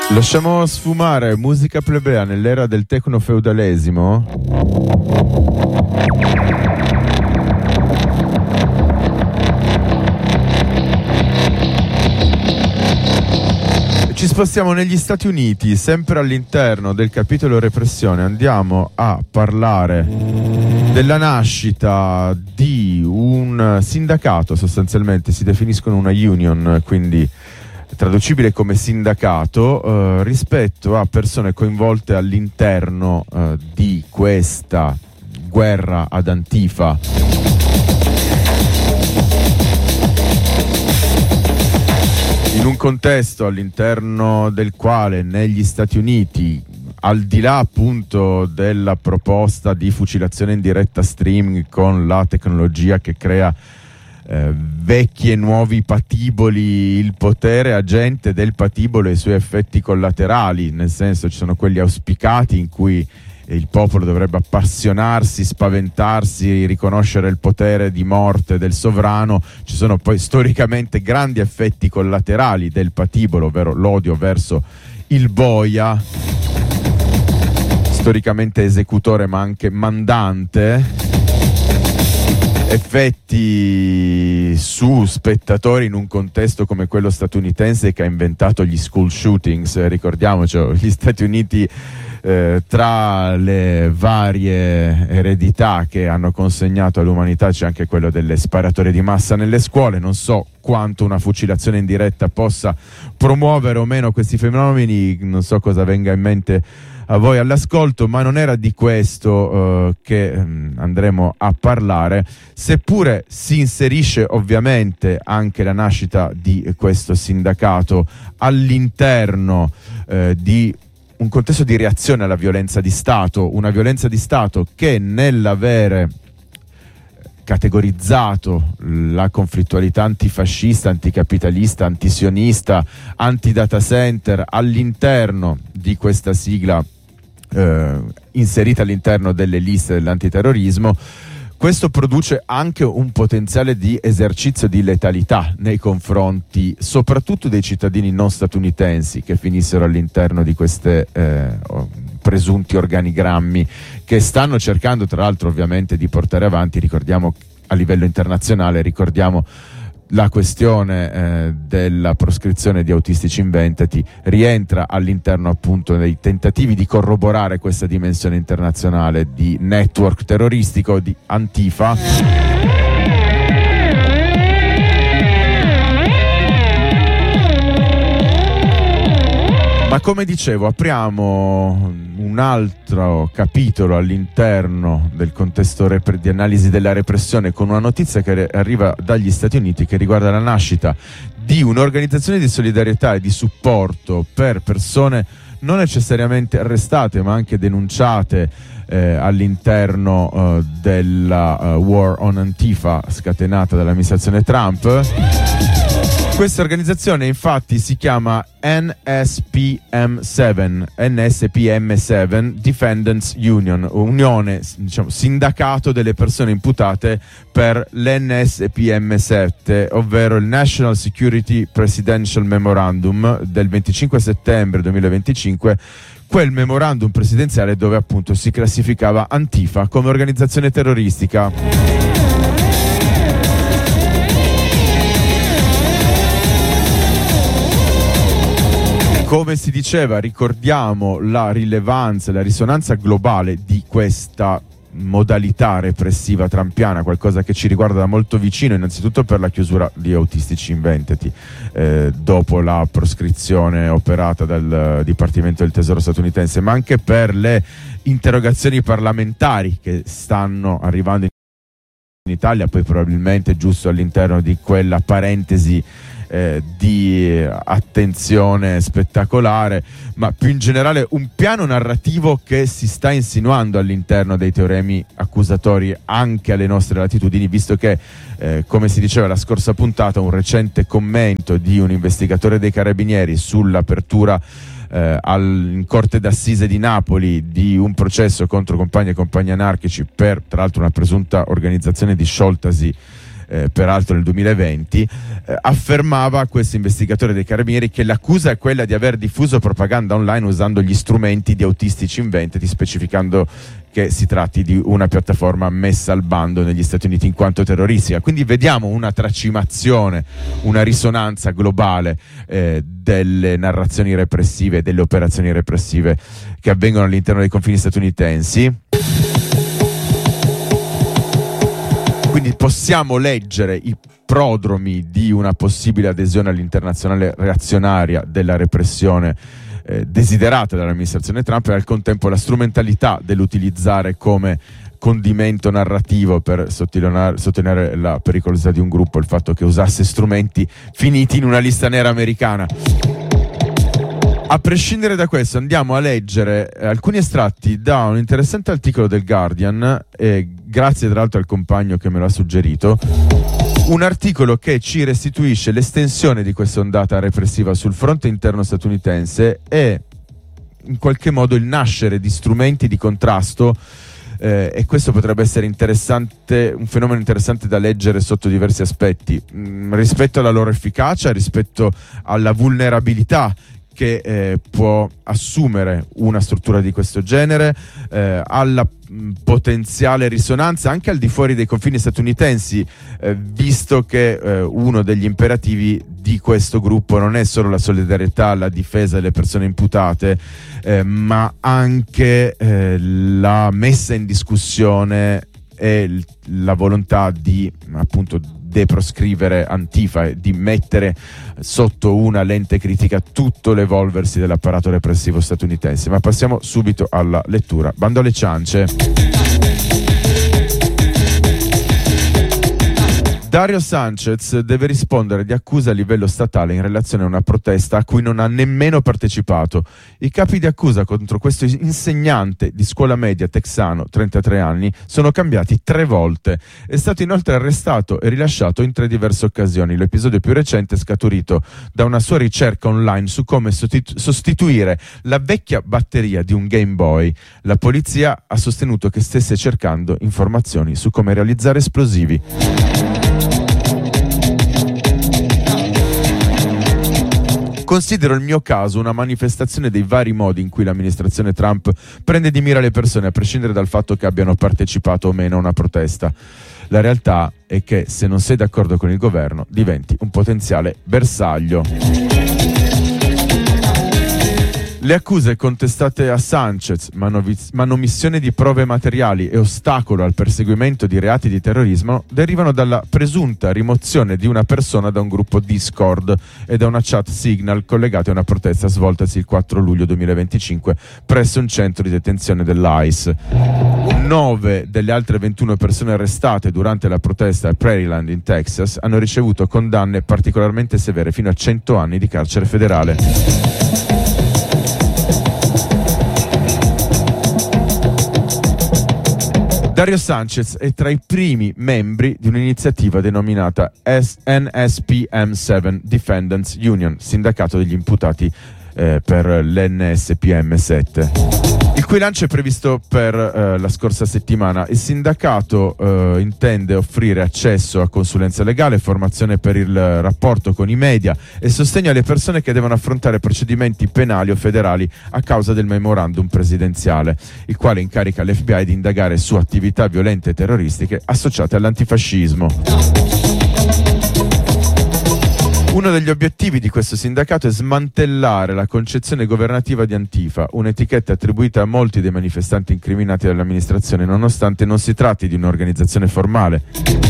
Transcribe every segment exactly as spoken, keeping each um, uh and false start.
Lasciamo sfumare musica plebea nell'era del tecno-feudalesimo. Ci spostiamo negli Stati Uniti, sempre all'interno del capitolo repressione. Andiamo a parlare della nascita di un sindacato, sostanzialmente si definiscono una union, quindi traducibile come sindacato, eh, rispetto a persone coinvolte all'interno eh, di questa guerra ad Antifa. In un contesto all'interno del quale negli Stati Uniti, al di là appunto della proposta di fucilazione in diretta streaming con la tecnologia che crea Eh, vecchi e nuovi patiboli, il potere agente del patibolo e i suoi effetti collaterali, nel senso ci sono quelli auspicati in cui il popolo dovrebbe appassionarsi, spaventarsi, riconoscere il potere di morte del sovrano. Ci sono poi storicamente grandi effetti collaterali del patibolo, ovvero l'odio verso il boia, storicamente esecutore ma anche mandante, effetti su spettatori in un contesto come quello statunitense che ha inventato gli school shootings. Ricordiamoci, gli Stati Uniti, eh, tra le varie eredità che hanno consegnato all'umanità c'è anche quello delle sparatorie di massa nelle scuole. Non so quanto una fucilazione in diretta possa promuovere o meno questi fenomeni, non so cosa venga in mente a voi all'ascolto, ma non era di questo uh, che um, andremo a parlare, seppure si inserisce ovviamente anche la nascita di questo sindacato all'interno uh, di un contesto di reazione alla violenza di Stato, una violenza di Stato che nell'avere categorizzato la conflittualità antifascista, anticapitalista, antisionista, anti-data center all'interno di questa sigla eh, inserita all'interno delle liste dell'antiterrorismo, questo produce anche un potenziale di esercizio di letalità nei confronti soprattutto dei cittadini non statunitensi che finissero all'interno di queste eh, presunti organigrammi che stanno cercando tra l'altro ovviamente di portare avanti. Ricordiamo a livello internazionale, ricordiamo la questione eh, della proscrizione di autistici inventati rientra all'interno appunto dei tentativi di corroborare questa dimensione internazionale di network terroristico di Antifa. Ma come dicevo, apriamo un altro capitolo all'interno del contesto repre- di analisi della repressione con una notizia che re- arriva dagli Stati Uniti che riguarda la nascita di un'organizzazione di solidarietà e di supporto per persone non necessariamente arrestate ma anche denunciate eh, all'interno eh, della uh, War on Antifa scatenata dall'amministrazione Trump. Questa organizzazione infatti si chiama N S P M sette, N S P M sette Defendants Union, unione, diciamo, sindacato delle persone imputate per l'N S P M sette, ovvero il National Security Presidential Memorandum del venticinque settembre duemilaventicinque, quel memorandum presidenziale dove appunto si classificava Antifa come organizzazione terroristica. Come si diceva, ricordiamo la rilevanza e la risonanza globale di questa modalità repressiva trampiana, qualcosa che ci riguarda da molto vicino, innanzitutto per la chiusura di autistici inventati eh, dopo la proscrizione operata dal Dipartimento del Tesoro statunitense, ma anche per le interrogazioni parlamentari che stanno arrivando in Italia, poi probabilmente giusto all'interno di quella parentesi Eh, di attenzione spettacolare, ma più in generale un piano narrativo che si sta insinuando all'interno dei teoremi accusatori anche alle nostre latitudini, visto che eh, come si diceva la scorsa puntata, un recente commento di un investigatore dei Carabinieri sull'apertura eh, al, in Corte d'Assise di Napoli di un processo contro compagni e compagni anarchici per tra l'altro una presunta organizzazione di scioltasi eh, peraltro nel duemilaventi, eh, affermava questo investigatore dei Carabinieri che l'accusa è quella di aver diffuso propaganda online usando gli strumenti di Autistici Invented, specificando che si tratti di una piattaforma messa al bando negli Stati Uniti in quanto terroristica. Quindi vediamo una tracimazione, una risonanza globale eh, delle narrazioni repressive, delle operazioni repressive che avvengono all'interno dei confini statunitensi. Quindi possiamo leggere i prodromi di una possibile adesione all'internazionale reazionaria della repressione eh, desiderata dall'amministrazione Trump, e al contempo la strumentalità dell'utilizzare come condimento narrativo per sottolineare, sottolineare la pericolosità di un gruppo il fatto che usasse strumenti finiti in una lista nera americana. A prescindere da questo, andiamo a leggere eh, alcuni estratti da un interessante articolo del Guardian, eh, grazie tra l'altro al compagno che me lo ha suggerito, un articolo che ci restituisce l'estensione di questa ondata repressiva sul fronte interno statunitense e in qualche modo il nascere di strumenti di contrasto. Eh, e questo potrebbe essere interessante, un fenomeno interessante da leggere sotto diversi aspetti, mh, rispetto alla loro efficacia, rispetto alla vulnerabilità che eh, può assumere una struttura di questo genere, eh, alla mh, potenziale risonanza anche al di fuori dei confini statunitensi, eh, visto che eh, uno degli imperativi di questo gruppo non è solo la solidarietà, la difesa delle persone imputate, eh, ma anche eh, la messa in discussione e l- la volontà di appunto deproscrivere Antifa e di mettere sotto una lente critica tutto l'evolversi dell'apparato repressivo statunitense. Ma passiamo subito alla lettura. Bando alle ciance. Dario Sanchez deve rispondere di accuse a livello statale in relazione a una protesta a cui non ha nemmeno partecipato. I capi di accusa contro questo insegnante di scuola media texano, trentatré anni, sono cambiati tre volte. È stato inoltre arrestato e rilasciato in tre diverse occasioni. L'episodio più recente è scaturito da una sua ricerca online su come sostitu- sostituire la vecchia batteria di un Game Boy. La polizia ha sostenuto che stesse cercando informazioni su come realizzare esplosivi. Considero il mio caso una manifestazione dei vari modi in cui l'amministrazione Trump prende di mira le persone, a prescindere dal fatto che abbiano partecipato o meno a una protesta. La realtà è che se non sei d'accordo con il governo diventi un potenziale bersaglio. Le accuse contestate a Sanchez, manoviz- manomissione di prove materiali e ostacolo al perseguimento di reati di terrorismo, derivano dalla presunta rimozione di una persona da un gruppo Discord e da una chat Signal collegata a una protesta svoltasi il quattro luglio duemilaventicinque presso un centro di detenzione dell'ICE. Nove delle altre ventuno persone arrestate durante la protesta a Prairiland in Texas hanno ricevuto condanne particolarmente severe, fino a cento anni di carcere federale. Dario Sanchez è tra i primi membri di un'iniziativa denominata N S P M sette Defendants Union, sindacato degli imputati eh, per l'N S P M sette. Il cui lancio è previsto per eh, la scorsa settimana. Il sindacato eh, intende offrire accesso a consulenza legale, formazione per il rapporto con i media e sostegno alle persone che devono affrontare procedimenti penali o federali a causa del memorandum presidenziale, il quale incarica l'F B I di indagare su attività violente e terroristiche associate all'antifascismo. Uno degli obiettivi di questo sindacato è smantellare la concezione governativa di Antifa, un'etichetta attribuita a molti dei manifestanti incriminati dall'amministrazione, nonostante non si tratti di un'organizzazione formale.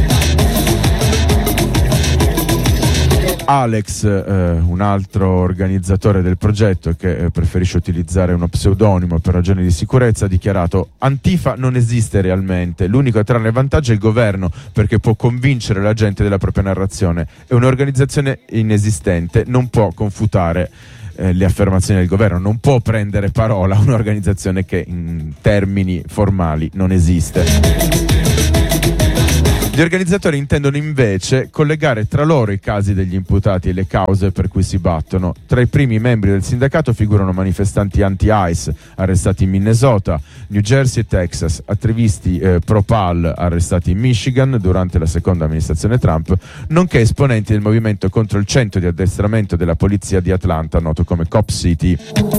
Alex, eh, un altro organizzatore del progetto che eh, preferisce utilizzare uno pseudonimo per ragioni di sicurezza, ha dichiarato: Antifa non esiste realmente, l'unico a trarne vantaggio è il governo, perché può convincere la gente della propria narrazione. È un'organizzazione inesistente, non può confutare eh, le affermazioni del governo, non può prendere parola un'organizzazione che in termini formali non esiste. Gli organizzatori intendono invece collegare tra loro i casi degli imputati e le cause per cui si battono. Tra i primi membri del sindacato figurano manifestanti anti-ICE arrestati in Minnesota, New Jersey e Texas, attivisti eh, pro-Pal arrestati in Michigan durante la seconda amministrazione Trump, nonché esponenti del movimento contro il centro di addestramento della polizia di Atlanta, noto come Cop City.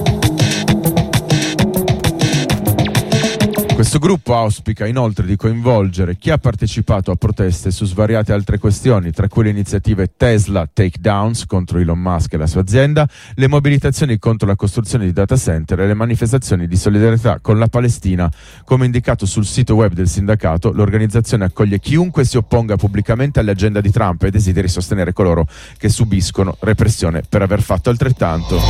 Questo gruppo auspica inoltre di coinvolgere chi ha partecipato a proteste su svariate altre questioni, tra cui le iniziative Tesla Takedowns contro Elon Musk e la sua azienda, le mobilitazioni contro la costruzione di data center e le manifestazioni di solidarietà con la Palestina. Come indicato sul sito web del sindacato, l'organizzazione accoglie chiunque si opponga pubblicamente all'agenda di Trump e desideri sostenere coloro che subiscono repressione per aver fatto altrettanto.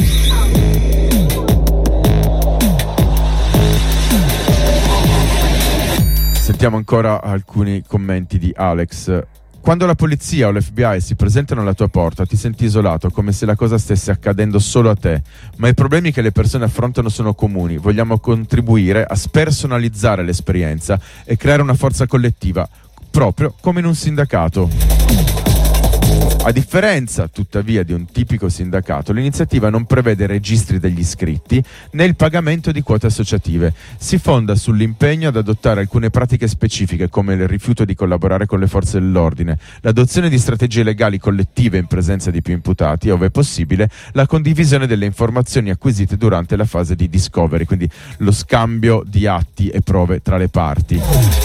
Sentiamo ancora alcuni commenti di Alex. Quando la polizia o l'F B I si presentano alla tua porta, ti senti isolato, come se la cosa stesse accadendo solo a te. Ma i problemi che le persone affrontano sono comuni. Vogliamo contribuire a spersonalizzare l'esperienza e creare una forza collettiva, proprio come in un sindacato. A differenza, tuttavia, di un tipico sindacato, l'iniziativa non prevede registri degli iscritti né il pagamento di quote associative. Si fonda sull'impegno ad adottare alcune pratiche specifiche, come il rifiuto di collaborare con le forze dell'ordine, l'adozione di strategie legali collettive in presenza di più imputati e, ove possibile, la condivisione delle informazioni acquisite durante la fase di discovery, quindi lo scambio di atti e prove tra le parti.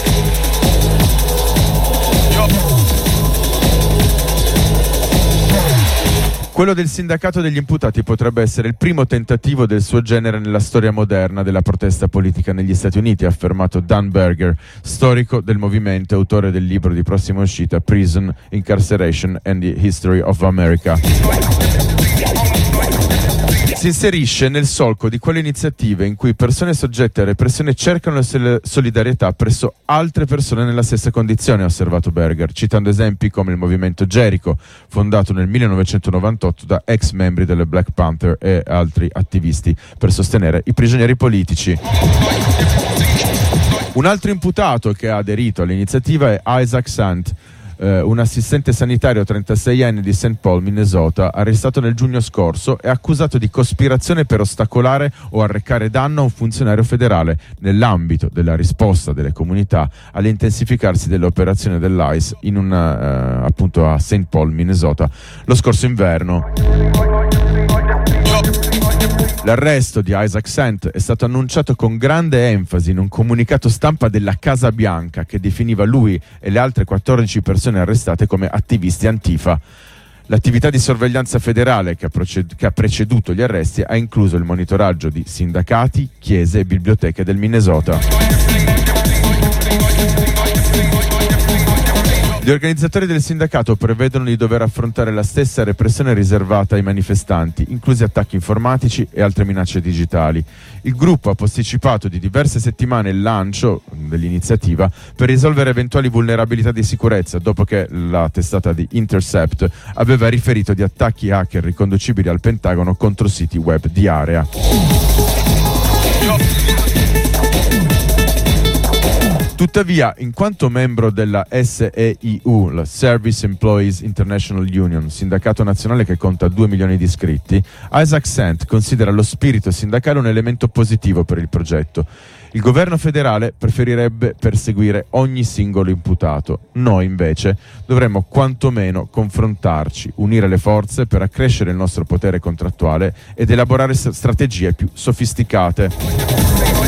Quello del sindacato degli imputati potrebbe essere il primo tentativo del suo genere nella storia moderna della protesta politica negli Stati Uniti, ha affermato Dan Berger, storico del movimento e autore del libro di prossima uscita Prison, Incarceration and the History of America. Si inserisce nel solco di quelle iniziative in cui persone soggette a repressione cercano la solidarietà presso altre persone nella stessa condizione, ha osservato Berger, citando esempi come il movimento Jericho, fondato nel millenovecentonovantotto da ex membri delle Black Panther e altri attivisti per sostenere i prigionieri politici. Un altro imputato che ha aderito all'iniziativa è Isaac Sant, Uh, un assistente sanitario trentaseienne di Saint Paul, Minnesota, arrestato nel giugno scorso e accusato di cospirazione per ostacolare o arrecare danno a un funzionario federale nell'ambito della risposta delle comunità all'intensificarsi delle operazioni dell'ICE in una, uh, appunto a Saint Paul, Minnesota, lo scorso inverno. L'arresto di Isaac Sant è stato annunciato con grande enfasi in un comunicato stampa della Casa Bianca che definiva lui e le altre quattordici persone arrestate come attivisti Antifa. L'attività di sorveglianza federale che ha, proced- che ha preceduto gli arresti ha incluso il monitoraggio di sindacati, chiese e biblioteche del Minnesota. Gli organizzatori del sindacato prevedono di dover affrontare la stessa repressione riservata ai manifestanti, inclusi attacchi informatici e altre minacce digitali. Il gruppo ha posticipato di diverse settimane il lancio dell'iniziativa per risolvere eventuali vulnerabilità di sicurezza, dopo che la testata di Intercept aveva riferito di attacchi hacker riconducibili al Pentagono contro siti web di area. Tuttavia, in quanto membro della S E I U, la Service Employees International Union, sindacato nazionale che conta due milioni di iscritti, Isaac Sant considera lo spirito sindacale un elemento positivo per il progetto. Il governo federale preferirebbe perseguire ogni singolo imputato. Noi, invece, dovremmo quantomeno confrontarci, unire le forze per accrescere il nostro potere contrattuale ed elaborare strategie più sofisticate.